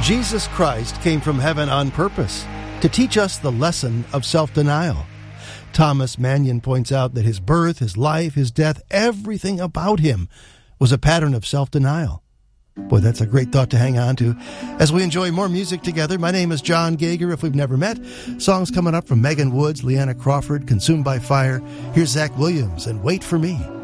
Jesus Christ came from heaven on purpose to teach us the lesson of self-denial. Thomas Mannion points out that his birth, his life, his death, everything about him was a pattern of self-denial. Boy, that's a great thought to hang on to as we enjoy more music together. My name is John Gager, if we've never met. Songs coming up from Megan Woods, Leanna Crawford, Consumed by Fire. Here's Zach Williams and Wait for Me.